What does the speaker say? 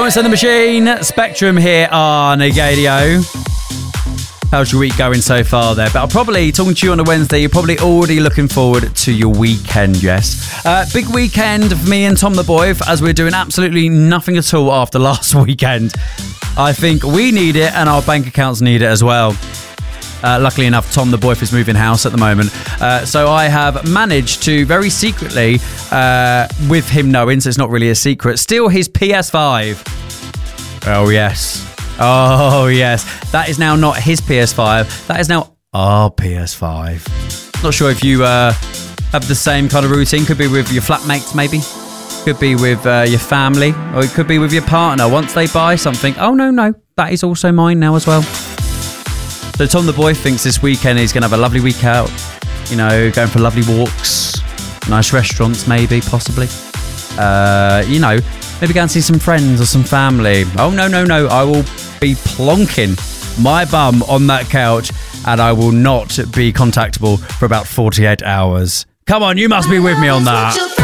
Florence and the Machine, Spectrum here on Gadio. How's your week going so far there? But I'm probably talking to you on a Wednesday. You're probably already looking forward to your weekend, yes. Big weekend for me and Tom the Boy, as we're doing absolutely nothing at all after last weekend. I think we need it and our bank accounts need it as well. Luckily enough, Tom the Boy is moving house at the moment. So I have managed to very secretly, with him knowing, so it's not really a secret, steal his PS5. Oh, yes. Oh, yes. That is now not his PS5. That is now our PS5. Not sure if you have the same kind of routine. Could be with your flatmates, maybe. Could be with your family. Or it could be with your partner. Once they buy something, oh, no. That is also mine now as well. So Tom the Boy thinks this weekend he's going to have a lovely week out. You know, going for lovely walks. Nice restaurants, maybe, possibly. You know, maybe go and see some friends or some family. Oh, no. I will be plonking my bum on that couch and I will not be contactable for about 48 hours. Come on, you must be with me on that.